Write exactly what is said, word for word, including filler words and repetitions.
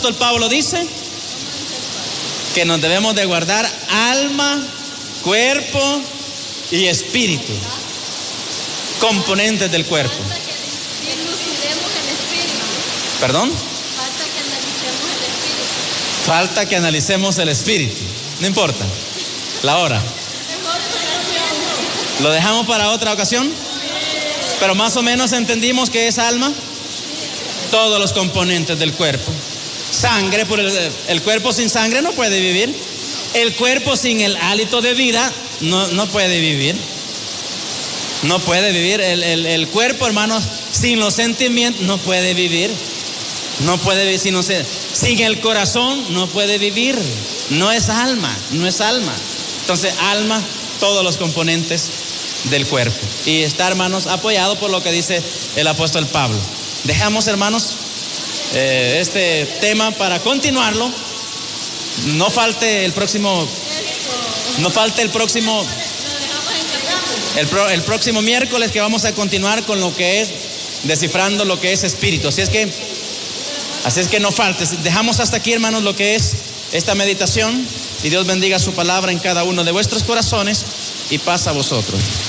apóstol Pablo dice que nos debemos de guardar alma, cuerpo y espíritu, componentes del cuerpo. Falta que dilucidemos el espíritu. ¿Perdón? Falta que analicemos el espíritu. Falta que analicemos el espíritu. No importa, la hora. Mejor oración. ¿Lo dejamos para otra ocasión? Pero más o menos entendimos que es alma, todos los componentes del cuerpo. Sangre, por el, el cuerpo sin sangre no puede vivir. El cuerpo sin el hálito de vida no, no puede vivir. No puede vivir. El, el, el cuerpo, hermanos, sin los sentimientos no puede vivir. No puede vivir sin, sin el corazón no puede vivir. No es alma, no es alma. Entonces, alma, todos los componentes del cuerpo. Y está, hermanos, apoyado por lo que dice el apóstol Pablo. Dejamos, hermanos, eh, este tema para continuarlo. No falte el próximo, no falte el próximo, el, pro, el próximo miércoles que vamos a continuar con lo que es descifrando lo que es espíritu. Así es que, así es que no falte. Dejamos hasta aquí, hermanos, lo que es esta meditación. Y Dios bendiga su palabra en cada uno de vuestros corazones y paz a vosotros.